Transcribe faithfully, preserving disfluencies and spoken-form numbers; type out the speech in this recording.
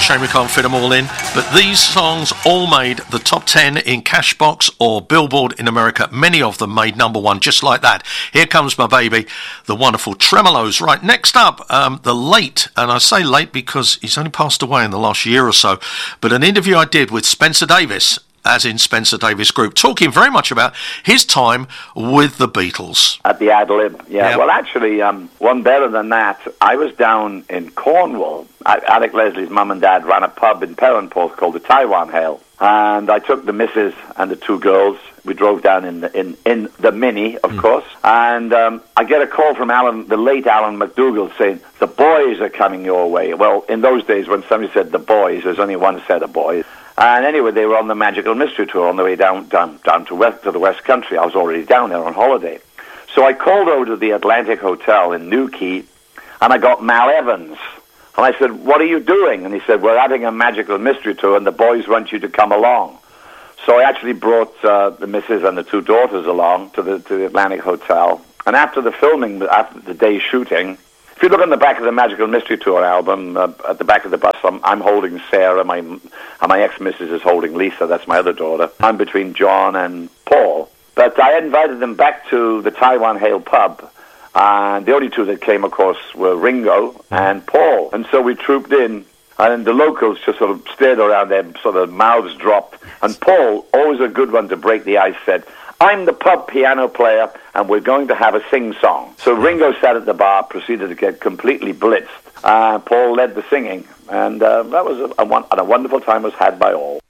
shame we can't fit them all in, but these songs all made the top ten in Cashbox or Billboard in America. Many of them made number one just like that. Here Comes My Baby, the wonderful Tremolos. Right, next up, um, the late, and I say late because he's only passed away in the last year or so, but an interview I did with Spencer Davis, as in Spencer Davis Group, talking very much about his time with the Beatles. At the Ad Lib, yeah. Yep. Well, actually, um, one better than that, I was down in Cornwall. I, Alec Leslie's mum and dad ran a pub in Perranporth called the Taiwan Hale. And I took the missus and the two girls. We drove down in the, in, in the Mini, of mm. course. And um, I get a call from Alan, the late Alan McDougall, saying, the boys are coming your way. Well, in those days, when somebody said the boys, there's only one set of boys. And anyway, they were on the Magical Mystery Tour on the way down down, down to, west, to the West Country. I was already down there on holiday. So I called over to the Atlantic Hotel in Newquay, and I got Mal Evans. And I said, what are you doing? And he said, we're having a Magical Mystery Tour, and the boys want you to come along. So I actually brought uh, the missus and the two daughters along to the, to the Atlantic Hotel. And after the filming, after the day's shooting, if you look on the back of the Magical Mystery Tour album, uh, at the back of the bus, I'm, I'm holding Sarah, my, and my ex-missus is holding Lisa, that's my other daughter. I'm between John and Paul. But I invited them back to the Taiwan Hale pub, and the only two that came, of course, were Ringo and Paul. And so we trooped in, and the locals just sort of stared around, their sort of mouths dropped. And Paul, always a good one to break the ice, said, I'm the pub piano player, and we're going to have a sing-song. So Ringo sat at the bar, proceeded to get completely blitzed. Uh, Paul led the singing, and uh, that was a, a, one, a wonderful time was had by all.